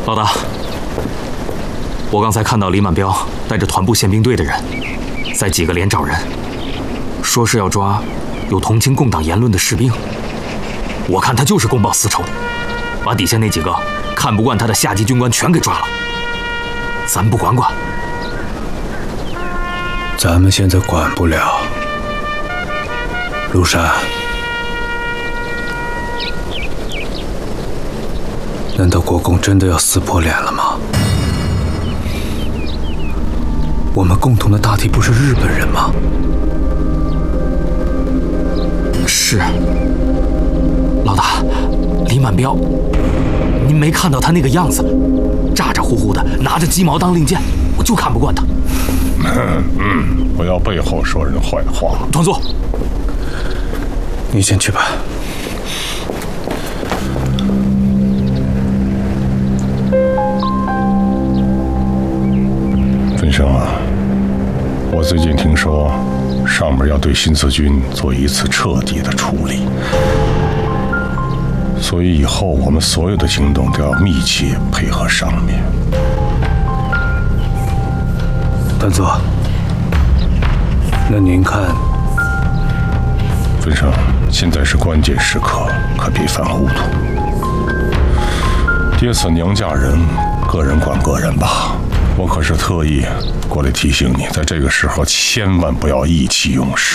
老大，我刚才看到李满彪带着团部宪兵队的人，在几个连找人，说是要抓有同情共党言论的士兵。我看他就是公报私仇，把底下那几个看不惯他的下级军官全给抓了。咱不管管？ 咱们现在管不了。陆山，难道国共真的要撕破脸了吗？我们共同的大敌不是日本人吗？ 是。老大，李满彪，您没看到他那个样子，咋咋呼呼的，拿着鸡毛当令箭，我就看不惯他。 不要背后说人坏话。 团座， 你先去吧。 分生啊，我最近听说，上面要对新四军做一次彻底的处理，所以以后我们所有的行动都要密切配合上面。 团座，那您看？ 分生，现在是关键时刻，可别犯糊涂。爹死娘嫁人，个人管个人吧。我可是特意过来提醒你，在这个时候千万不要意气用事。